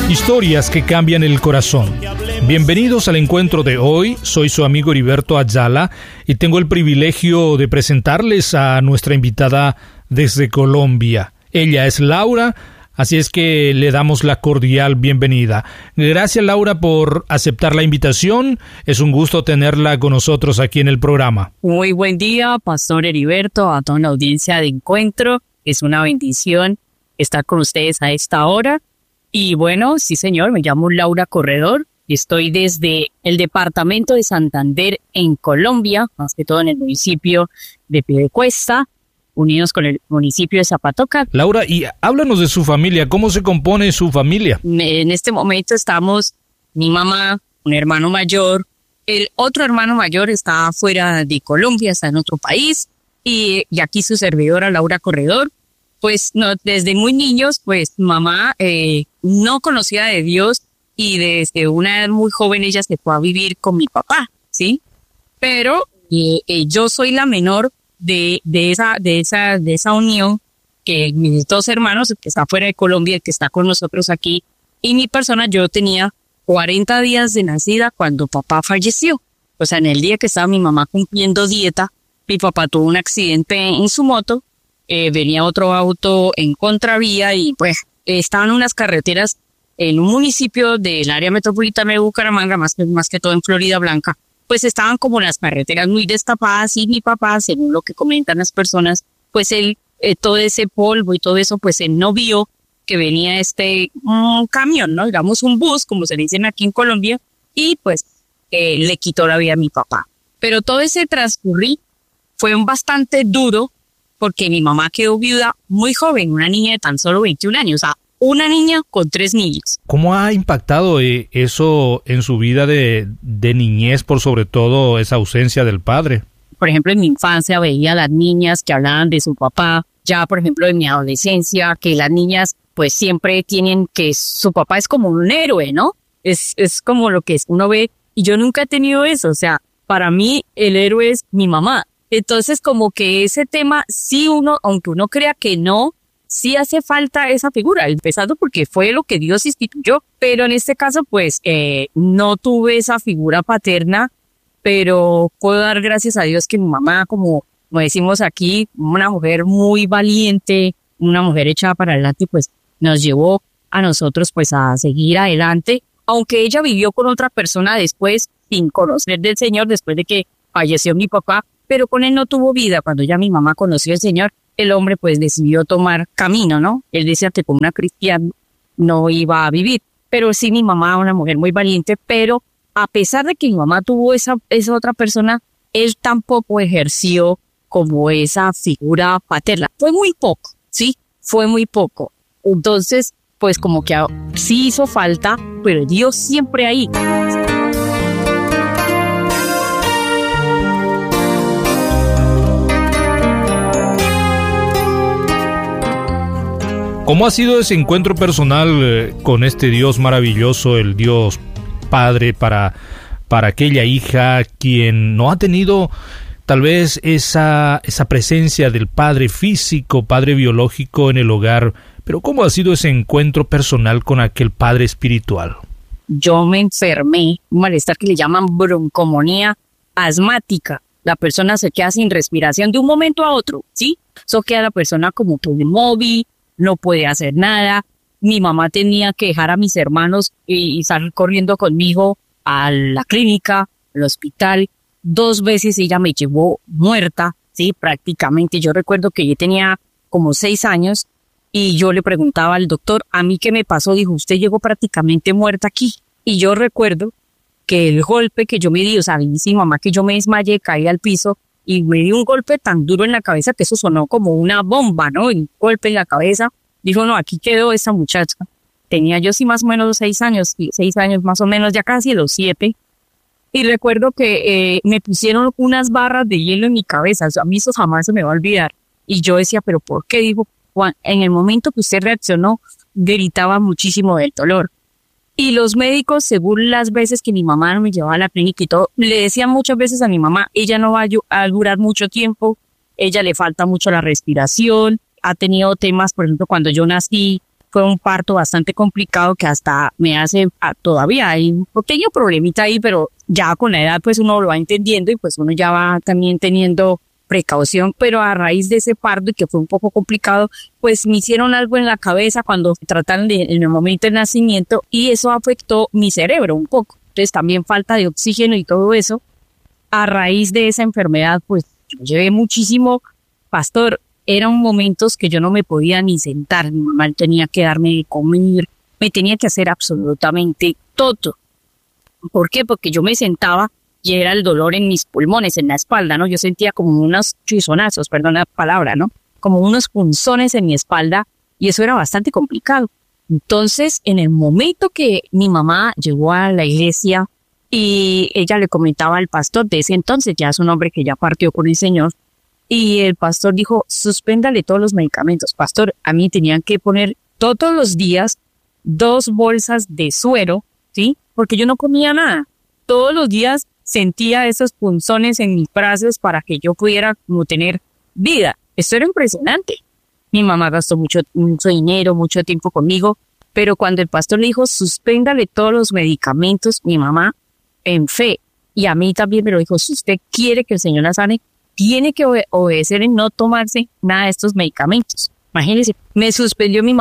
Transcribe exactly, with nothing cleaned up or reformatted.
Historias que cambian el corazón. Bienvenidos al encuentro de hoy. Soy su amigo Heriberto Ayala y tengo el privilegio de presentarles a nuestra invitada desde Colombia. Ella es Laura, así es que le damos la cordial bienvenida. Gracias, Laura, por aceptar la invitación. Es un gusto tenerla con nosotros aquí en el programa. Muy buen día, Pastor Heriberto, a toda la audiencia de Encuentro. Es una bendición estar con ustedes a esta hora. Y bueno, sí señor, me llamo Laura Corredor y estoy desde el departamento de Santander en Colombia, más que todo en el municipio de Piedecuesta, unidos con el municipio de Zapatoca. Laura, y háblanos de su familia, ¿cómo se compone su familia? En este momento estamos mi mamá, un hermano mayor, el otro hermano mayor está fuera de Colombia, está en otro país, y, y aquí su servidora Laura Corredor. Pues no, desde muy niños, pues mamá eh, no conocía de Dios y desde una edad muy joven ella se fue a vivir con mi papá, ¿sí? Pero eh, eh, yo soy la menor de, de esa, de esa, de esa unión que mis dos hermanos, el que está fuera de Colombia, el que está con nosotros aquí, y mi persona, yo tenía cuarenta días de nacida cuando papá falleció. O sea, en el día que estaba mi mamá cumpliendo dieta, mi papá tuvo un accidente en su moto. Eh, venía otro auto en contravía y pues eh, estaban unas carreteras en un municipio del área metropolitana de Bucaramanga, más que, más que todo en Florida Blanca, pues estaban como las carreteras muy destapadas y mi papá, según lo que comentan las personas, pues él, eh, todo ese polvo y todo eso, pues él no vio que venía este un camión, ¿no? Digamos un bus, como se dicen aquí en Colombia, y pues eh, le quitó la vida a mi papá. Pero todo ese transcurrir fue un bastante duro, porque mi mamá quedó viuda muy joven, una niña de tan solo veintiún años, o sea, una niña con tres niños. ¿Cómo ha impactado eh, eso en su vida de, de niñez, por sobre todo esa ausencia del padre? Por ejemplo, en mi infancia veía a las niñas que hablaban de su papá, ya por ejemplo en mi adolescencia, que las niñas pues siempre tienen que su papá es como un héroe, ¿no? Es, es como lo que uno ve, y yo nunca he tenido eso, o sea, para mí el héroe es mi mamá. Entonces, como que ese tema, sí uno, aunque uno crea que no, sí hace falta esa figura, empezando porque fue lo que Dios instituyó. Pero en este caso, pues, eh, no tuve esa figura paterna, pero puedo dar gracias a Dios que mi mamá, como, como decimos aquí, una mujer muy valiente, una mujer echada para adelante, pues, nos llevó a nosotros, pues, a seguir adelante. Aunque ella vivió con otra persona después, sin conocer del Señor, después de que falleció mi papá, pero con él no tuvo vida. Cuando ya mi mamá conoció al Señor, el hombre pues decidió tomar camino, ¿no? Él decía que con una cristiana no iba a vivir, pero sí mi mamá, una mujer muy valiente, pero a pesar de que mi mamá tuvo esa, esa otra persona, él tampoco ejerció como esa figura paterna. Fue muy poco, ¿sí? Fue muy poco. Entonces, pues como que sí hizo falta, pero Dios siempre ahí. ¿Cómo ha sido ese encuentro personal eh, con este Dios maravilloso, el Dios Padre, para, para aquella hija quien no ha tenido tal vez esa, esa presencia del padre físico, padre biológico en el hogar? Pero ¿cómo ha sido ese encuentro personal con aquel padre espiritual? Yo me enfermé, un malestar que le llaman broncomonía asmática. La persona se queda sin respiración de un momento a otro, ¿sí? Eso queda la persona como que inmóvil, no puede hacer nada. Mi mamá tenía que dejar a mis hermanos y, y salir corriendo conmigo a la clínica, al hospital. Dos veces ella me llevó muerta, sí, prácticamente. Yo recuerdo que yo tenía como seis años y yo le preguntaba al doctor, ¿a mí qué me pasó? Dijo, usted llegó prácticamente muerta aquí. Y yo recuerdo que el golpe que yo me di, o sea, dice mi mamá que yo me desmayé, caí al piso, y me dio un golpe tan duro en la cabeza que eso sonó como una bomba, ¿no? Un golpe en la cabeza. Dijo, no, aquí quedó esa muchacha. Tenía yo sí más o menos seis años, seis años más o menos, ya casi los siete. Y recuerdo que eh, me pusieron unas barras de hielo en mi cabeza. O sea, a mí eso jamás se me va a olvidar. Y yo decía, ¿pero por qué? Dijo, Juan, en el momento que usted reaccionó, gritaba muchísimo del dolor. Y los médicos, según las veces que mi mamá me llevaba a la clínica y todo, le decían muchas veces a mi mamá, ella no va a durar mucho tiempo, ella le falta mucho la respiración, ha tenido temas, por ejemplo, cuando yo nací, fue un parto bastante complicado que hasta me hace, ah, todavía hay un pequeño problemita ahí, pero ya con la edad pues uno lo va entendiendo y pues uno ya va también teniendo precaución, pero a raíz de ese parto y que fue un poco complicado, pues me hicieron algo en la cabeza cuando trataron de, en el momento del nacimiento y eso afectó mi cerebro un poco. Entonces también falta de oxígeno y todo eso. A raíz de esa enfermedad, pues yo llevé muchísimo, pastor, eran momentos que yo no me podía ni sentar, mi mamá tenía que darme de comer, me tenía que hacer absolutamente todo. ¿Por qué? Porque yo me sentaba y era el dolor en mis pulmones, en la espalda, ¿no? Yo sentía como unos chisonazos, perdón la palabra, ¿no? Como unos punzones en mi espalda y eso era bastante complicado. Entonces, en el momento que mi mamá llegó a la iglesia y ella le comentaba al pastor de ese entonces, ya es un hombre que ya partió con el Señor, y el pastor dijo, suspéndale todos los medicamentos. Pastor, a mí tenían que poner todos los días dos bolsas de suero, ¿sí? Porque yo no comía nada. Todos los días sentía esos punzones en mis brazos para que yo pudiera como tener vida. Esto era impresionante. Mi mamá gastó mucho, mucho dinero, mucho tiempo conmigo, pero cuando el pastor le dijo, suspéndale todos los medicamentos, mi mamá, en fe, y a mí también me lo dijo, si usted quiere que el Señor la sane, tiene que obedecer en no tomarse nada de estos medicamentos. Imagínense, me suspendió mi mamá.